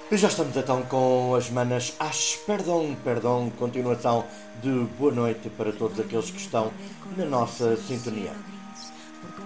E já estamos então com as manas às perdão, perdão, continuação de boa noite para todos aqueles que estão na nossa sintonia.